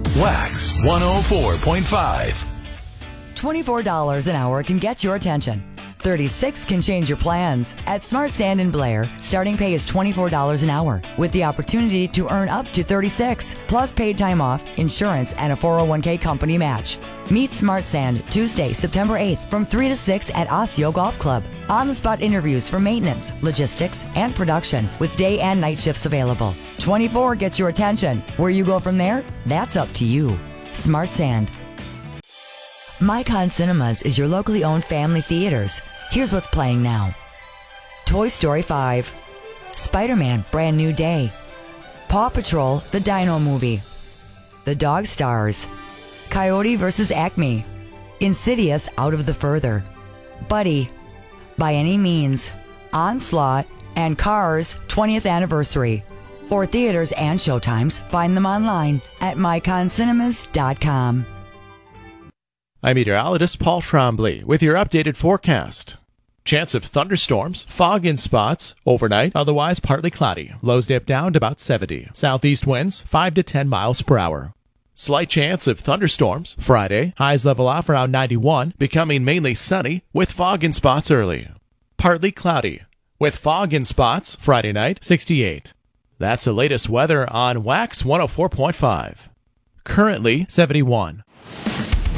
Wax 104.5. $24 an hour can get your attention. $36 can change your plans. At Smart Sand in Blair, starting pay is $24 an hour with the opportunity to earn up to $36, plus paid time off, insurance, and a 401k company match. Meet Smart Sand Tuesday, September 8th from 3 to 6 at Osseo Golf Club. On-the-spot interviews for maintenance, logistics, and production with day and night shifts available. 24 gets your attention. Where you go from there, that's up to you. Smart Sand. Mycon Cinemas is your locally owned family theaters. Here's what's playing now. Toy Story 5, Spider-Man Brand New Day, Paw Patrol The Dino Movie, The Dog Stars, Coyote vs. Acme, Insidious Out of the Further, Buddy, By Any Means, Onslaught, and Cars 20th Anniversary. For theaters and showtimes, find them online at myconcinemas.com. I'm meteorologist Paul Trombley with your updated forecast. Chance of thunderstorms, fog in spots, overnight, otherwise partly cloudy. Lows dip down to about 70. Southeast winds 5 to 10 miles per hour. Slight chance of thunderstorms Friday. Highs level off around 91, becoming mainly sunny with fog in spots early. Partly cloudy with fog in spots Friday night, 68. That's the latest weather on Wax 104.5. Currently 71.